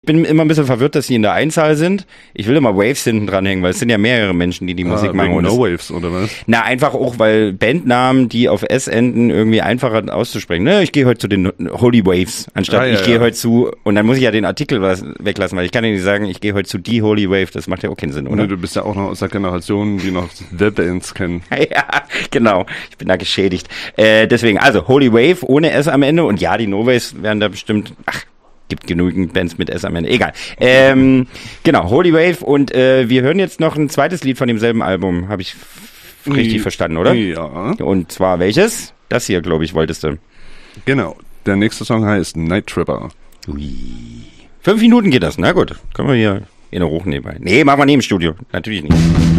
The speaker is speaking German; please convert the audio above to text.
bin immer ein bisschen verwirrt, dass sie in der Einzahl sind. Ich will immer Waves hinten dranhängen, weil es sind ja mehrere Menschen, die Musik machen. Und No Waves, oder was? Na, einfach auch, weil Bandnamen, die auf S enden, irgendwie einfacher auszusprechen. Ne, ich gehe heute zu den Holy Waves, anstatt ich gehe heute zu, und dann muss ich ja den Artikel weglassen, weil ich kann ja nicht sagen, ich gehe heute zu die Holy Wave, das macht ja auch keinen Sinn, oder? Nee, du bist ja auch noch aus der Generation, die noch The Bands kennen. Ja, genau. Ich bin da geschädigt. Deswegen, also Holy Wave ohne S am Ende, und ja, die No Waves werden da bestimmt, gibt genügend Bands mit S am Ende. Egal. Genau, Holy Wave, und wir hören jetzt noch ein zweites Lied von demselben Album. Habe ich richtig verstanden, oder? Ja. Und zwar welches? Das hier, glaube ich, wolltest du. Genau. Der nächste Song heißt Night Tripper. Ui. 5 Minuten geht das, na gut. Können wir hier in der Hoch nebenbei. Nee, machen wir neben Studio. Natürlich nicht.